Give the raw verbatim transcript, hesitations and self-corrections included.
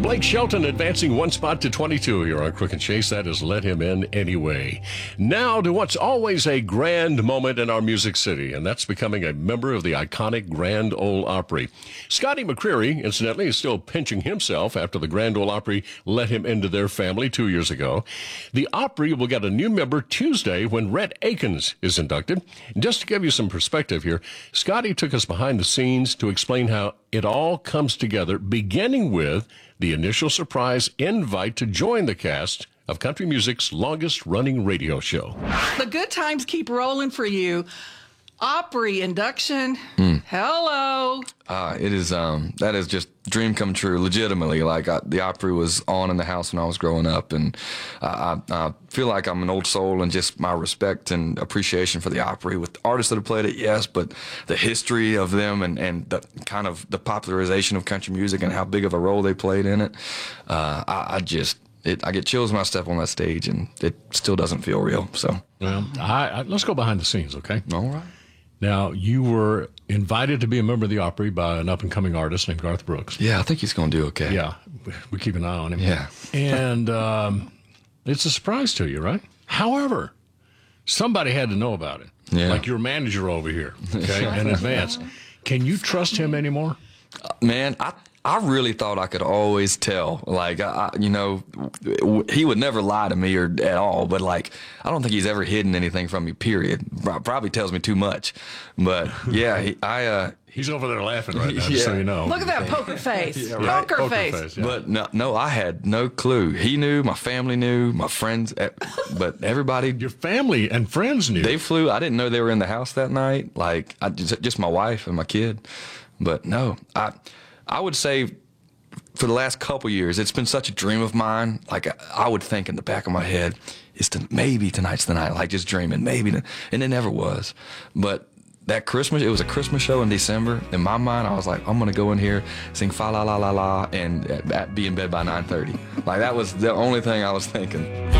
Blake Shelton advancing one spot to twenty-two here on Quick and Chase. That is Let Him In Anyway. Now to what's always a grand moment in our music city, and that's becoming a member of the iconic Grand Ole Opry. Scotty McCreery, incidentally, is still pinching himself after the Grand Ole Opry let him into their family two years ago. The Opry will get a new member Tuesday when Rhett Akins is inducted. Just to give you some perspective here, Scotty took us behind the scenes to explain how it all comes together, beginning with the initial surprise invite to join the cast of country music's longest-running radio show. The good times keep rolling for you. Opry induction. Mm. Hello. Uh, it is, um, that is just dream come true, legitimately. Like, I, the Opry was on in the house when I was growing up, and uh, I, I feel like I'm an old soul, and just my respect and appreciation for the Opry with the artists that have played it, yes, but the history of them and, and the kind of the popularization of country music and how big of a role they played in it, uh, I, I just, it, I get chills when I step on that stage, and it still doesn't feel real, so. Well, I, I, let's go behind the scenes, okay? All right. Now, you were invited to be a member of the Opry by an up-and-coming artist named Garth Brooks. Yeah, I think he's going to do okay. Yeah, we keep an eye on him. Yeah. And um, it's a surprise to you, right? However, somebody had to know about it. Yeah. Like your manager over here, okay, in advance. Can you trust him anymore? Uh, man, I I really thought I could always tell. Like, I, I, you know, he would never lie to me or at all. But, like, I don't think he's ever hidden anything from me, period. Probably tells me too much. But, yeah, he, I... Uh, He's over there laughing right now, yeah. just so you know. Look at that poker face. Yeah, poker, right. Poker face. face, yeah. But, no, no, I had no clue. He knew, my family knew, my friends, but everybody... Your family and friends knew. They flew. I didn't know they were in the house that night. Like, I, just, just my wife and my kid. But, no, I... I would say for the last couple years, it's been such a dream of mine. Like, I, I would think in the back of my head, is to maybe tonight's the night, like just dreaming, maybe. To, and it never was. But that Christmas, it was a Christmas show in December. In my mind, I was like, I'm going to go in here, sing fa la la la la, and uh, be in bed by nine thirty. Like, that was the only thing I was thinking.